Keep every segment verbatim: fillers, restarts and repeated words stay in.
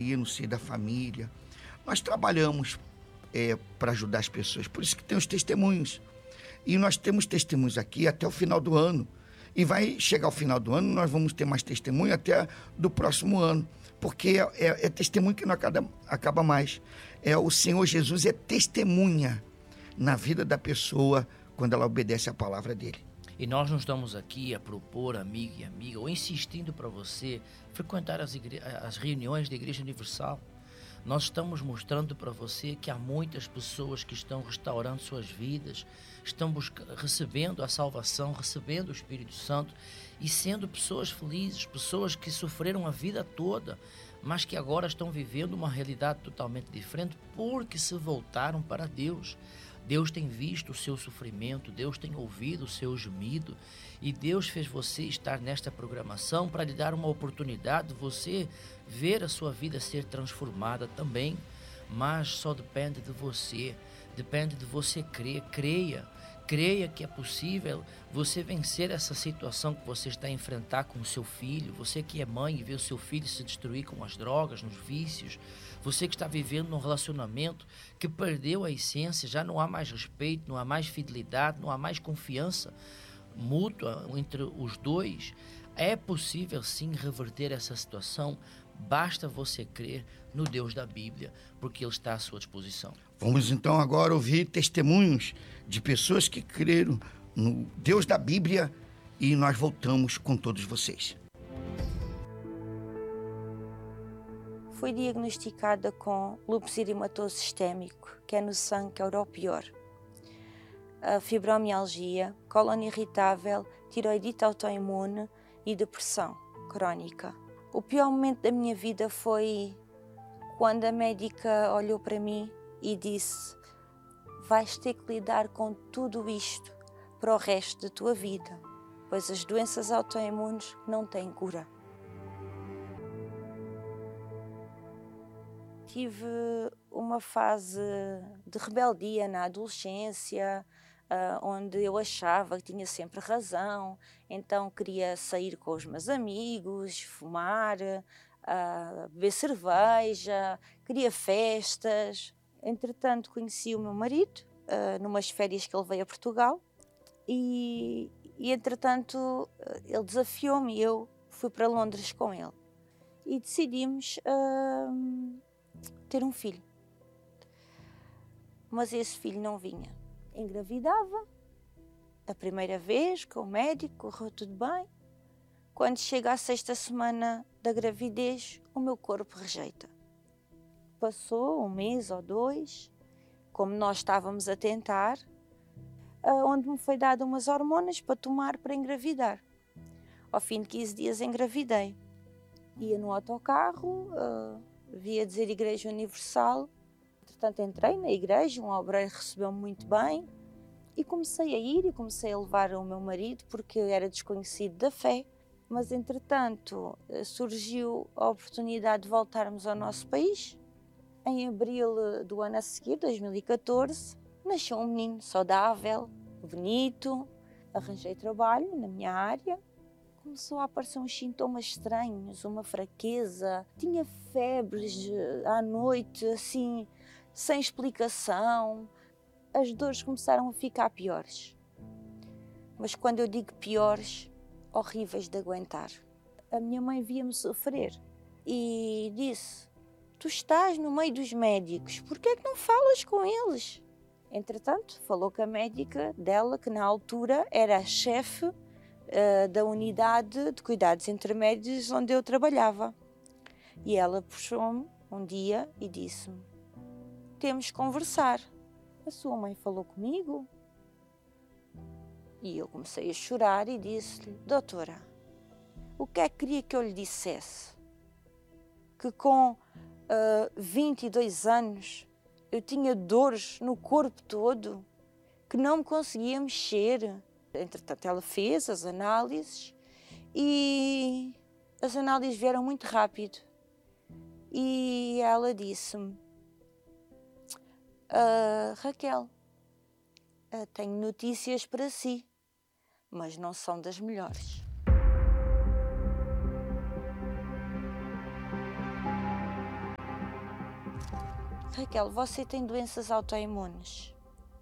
alegria no seio da família. Nós trabalhamos é, para ajudar as pessoas, por isso que tem os testemunhos. E nós temos testemunhos aqui até o final do ano. E vai chegar ao final do ano, nós vamos ter mais testemunho até do próximo ano. Porque é, é, é testemunho que não acaba, acaba mais. É, o Senhor Jesus é testemunha na vida da pessoa quando ela obedece à palavra dele. E nós não estamos aqui a propor, amigo e amiga, ou insistindo para você frequentar as, igre... as reuniões da Igreja Universal. Nós estamos mostrando para você que há muitas pessoas que estão restaurando suas vidas, estão busca... recebendo a salvação, recebendo o Espírito Santo e sendo pessoas felizes, pessoas que sofreram a vida toda, mas que agora estão vivendo uma realidade totalmente diferente porque se voltaram para Deus. Deus tem visto o seu sofrimento, Deus tem ouvido o seu gemido e Deus fez você estar nesta programação para lhe dar uma oportunidade de você ver a sua vida ser transformada também, mas só depende de você, depende de você crer, creia, creia que é possível você vencer essa situação que você está a enfrentar com o seu filho, você que é mãe e vê o seu filho se destruir com as drogas, nos vícios, você que está vivendo num relacionamento que perdeu a essência, já não há mais respeito, não há mais fidelidade, não há mais confiança mútua entre os dois, é possível sim reverter essa situação, basta você crer no Deus da Bíblia, porque Ele está à sua disposição. Vamos então agora ouvir testemunhos de pessoas que creram no Deus da Bíblia e nós voltamos com todos vocês. Fui diagnosticada com lúpus eritematoso sistémico, que é no sangue, que era o pior. A fibromialgia, cólon irritável, tiroidite autoimune e depressão crónica. O pior momento da minha vida foi quando a médica olhou para mim e disse: vais ter que lidar com tudo isto para o resto da tua vida, pois as doenças autoimunes não têm cura. Tive uma fase de rebeldia na adolescência, uh, onde eu achava que tinha sempre razão, então queria sair com os meus amigos, fumar, uh, beber cerveja, queria festas. Entretanto, conheci o meu marido, uh, numas férias que ele veio a Portugal, e, e entretanto ele desafiou-me e eu fui para Londres com ele. E decidimos uh, ter um filho. Mas esse filho não vinha. Engravidava, a primeira vez, com o médico, correu tudo bem. Quando chega à sexta semana da gravidez, o meu corpo rejeita. Passou um mês ou dois, como nós estávamos a tentar, onde me foi dado umas hormonas para tomar para engravidar. Ao fim de quinze dias engravidei. Ia no autocarro, uh, via dizer Igreja Universal. Entretanto entrei na igreja, um obreiro recebeu-me muito bem e comecei a ir e comecei a levar o meu marido porque era desconhecido da fé. Mas entretanto surgiu a oportunidade de voltarmos ao nosso país. Em abril do ano a seguir, dois mil e catorze, nasceu um menino saudável, bonito, arranjei trabalho na minha área. Começou a aparecer uns sintomas estranhos, uma fraqueza, tinha febres à noite, assim, sem explicação. As dores começaram a ficar piores. Mas quando eu digo piores, horríveis de aguentar. A minha mãe via-me sofrer e disse: tu estás no meio dos médicos, por que é que não falas com eles? Entretanto, falou com a médica dela, que na altura era a chefe uh, da unidade de cuidados intermédios onde eu trabalhava. E ela puxou-me um dia e disse-me: temos que conversar. A sua mãe falou comigo? E eu comecei a chorar e disse-lhe: doutora, o que é que queria que eu lhe dissesse? Que com uh, vinte e dois anos eu tinha dores no corpo todo, que não me conseguia mexer. Entretanto, ela fez as análises e as análises vieram muito rápido. E ela disse-me: uh, Raquel, uh, tenho notícias para si, mas não são das melhores. Raquel, você tem doenças autoimunes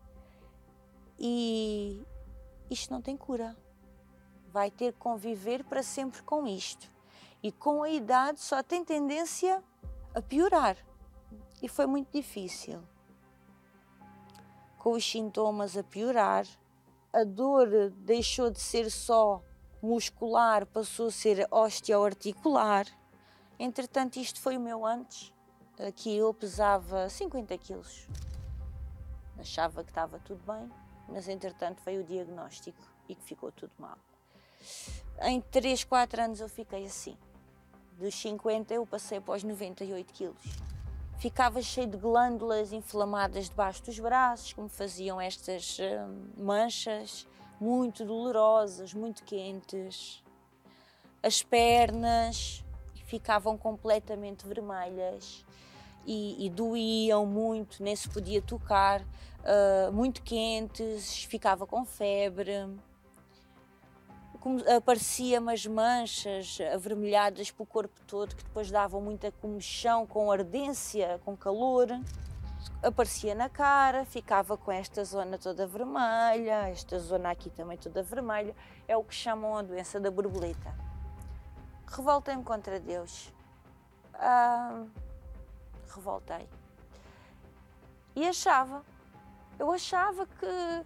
e isto não tem cura. Vai ter que conviver para sempre com isto. E com a idade só tem tendência a piorar. E foi muito difícil. Com os sintomas a piorar, a dor deixou de ser só muscular, passou a ser osteoarticular. Entretanto, isto foi o meu antes, que eu pesava cinquenta quilos. Achava que estava tudo bem, mas entretanto veio o diagnóstico e que ficou tudo mal. Em três, quatro anos eu fiquei assim. Dos cinquenta eu passei para os noventa e oito quilos. Ficava cheio de glândulas inflamadas debaixo dos braços, que me faziam estas hum, manchas muito dolorosas, muito quentes. As pernas ficavam completamente vermelhas e, e doíam muito, nem se podia tocar, uh, muito quentes, ficava com febre. Apareciam as manchas avermelhadas pelo corpo todo, que depois davam muita comichão, com ardência, com calor. Aparecia na cara, ficava com esta zona toda vermelha, esta zona aqui também toda vermelha. É o que chamam a doença da borboleta. Revoltei-me contra Deus. Ah, revoltei. E achava, eu achava que,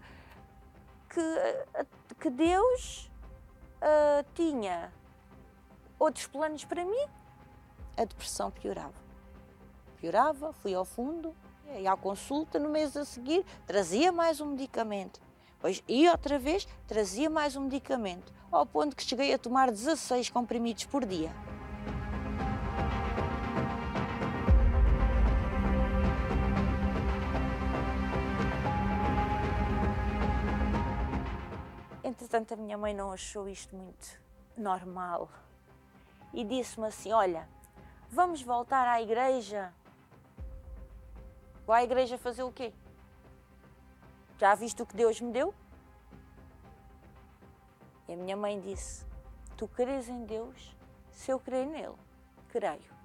que, que Deus Uh, tinha outros planos para mim. A depressão piorava. Piorava, fui ao fundo, ia à consulta, no mês a seguir trazia mais um medicamento. Depois ia outra vez, trazia mais um medicamento, ao ponto que cheguei a tomar dezasseis comprimidos por dia. Entretanto, a minha mãe não achou isto muito normal e disse-me assim, olha, vamos voltar à igreja. Vou à igreja fazer o quê? Já viste o que Deus me deu? E a minha mãe disse, tu crês em Deus? Se eu crer nele, creio.